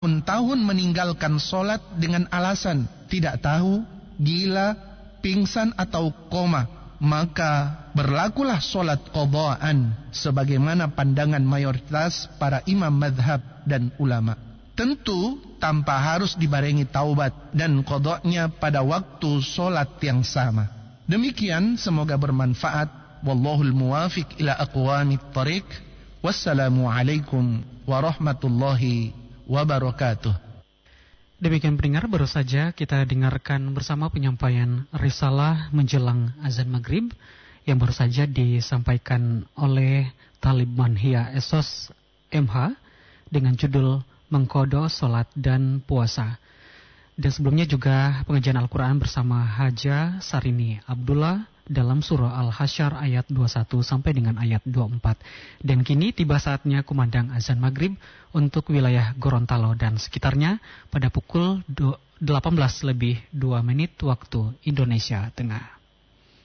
bertahun-tahun meninggalkan solat dengan alasan tidak tahu, gila, pingsan atau koma, maka berlakulah solat qadaan sebagaimana pandangan mayoritas para imam madhab dan ulama. Tentu tanpa harus dibarengi taubat dan qadanya pada waktu solat yang sama. Demikian, semoga bermanfaat. Wallahul muwafiq ila aqwamit thariq. Wassalamualaikum warahmatullahi wabarakatuh. Demikian pendengar, baru saja kita dengarkan bersama penyampaian risalah menjelang azan maghrib yang baru saja disampaikan oleh Talib Manhia Esos MH dengan judul Mengkodo Salat dan Puasa. Dan sebelumnya juga pengajian Al-Quran bersama Haja Sarini Abdullah dalam surah Al-Hasyr ayat 21 sampai dengan ayat 24. Dan kini tiba saatnya kumandang azan maghrib untuk wilayah Gorontalo dan sekitarnya pada pukul 18:02 waktu Indonesia Tengah.